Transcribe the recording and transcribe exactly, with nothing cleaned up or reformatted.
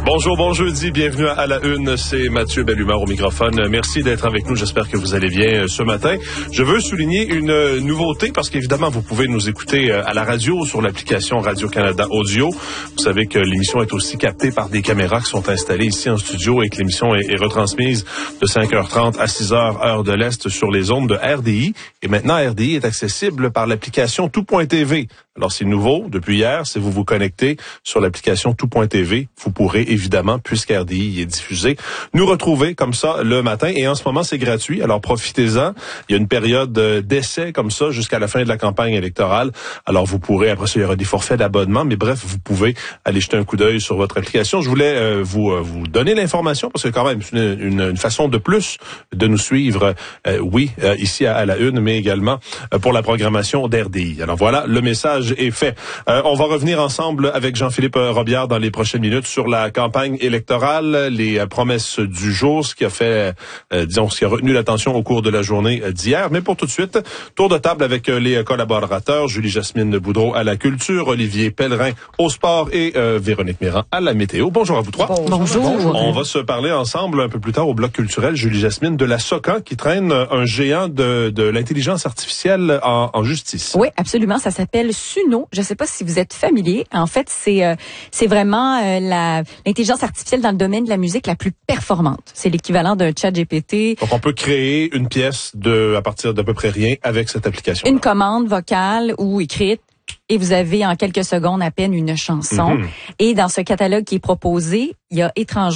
Bonjour, bon jeudi, bienvenue à la une, c'est Mathieu Bellumeur au microphone. Merci d'être avec nous, j'espère que vous allez bien ce matin. Je veux souligner une nouveauté parce qu'évidemment, vous pouvez nous écouter à la radio sur l'application Radio-Canada Audio. Vous savez que l'émission est aussi captée par des caméras qui sont installées ici en studio et que l'émission est, est retransmise de cinq heures trente à six heures, heure de l'Est, sur les ondes de R D I. Et maintenant, R D I est accessible par l'application tout point t v. Alors, c'est nouveau depuis hier. Si vous vous connectez sur l'application tout point t v, vous pourrez évidemment, puisque R D I y est diffusé, nous retrouver comme ça le matin. Et en ce moment, c'est gratuit. Alors, profitez-en. Il y a une période d'essai comme ça jusqu'à la fin de la campagne électorale. Alors, vous pourrez, après ça, il y aura des forfaits d'abonnement. Mais bref, vous pouvez aller jeter un coup d'œil sur votre application. Je voulais euh, vous euh, vous donner l'information parce que quand même, c'est une, une, une façon de plus de nous suivre, euh, oui, euh, ici à, à la une, mais également euh, pour la programmation d'R D I. Alors voilà, le message est fait. Euh, on va revenir ensemble avec Jean-Philippe Robillard dans les prochaines minutes sur la campagne électorale, les euh, promesses du jour, ce qui a fait, euh, disons, ce qui a retenu l'attention au cours de la journée d'hier. Mais pour tout de suite, tour de table avec euh, les collaborateurs, Julie-Jasmine Boudreau à la culture, Olivier Pellerin au sport et euh, Véronique Méran à la météo. Bonjour à vous trois. Bonjour. Bonjour. On va se parler ensemble un peu plus tard au bloc culturel, Julie-Jasmine, de la SOCAN qui traîne un géant de, de l'intelligence artificielle en, en justice. Oui, absolument. Ça s'appelle Suno. Je ne sais pas si vous êtes familier. En fait, c'est euh, c'est vraiment euh, la l'intelligence artificielle dans le domaine de la musique la plus performante. C'est l'équivalent d'un chat G P T. Donc, on peut créer une pièce de à partir d'à peu près rien avec cette application. Une commande vocale ou écrite. Et vous avez en quelques secondes à peine une chanson. Mm-hmm. Et dans ce catalogue qui est proposé, il y a étrangement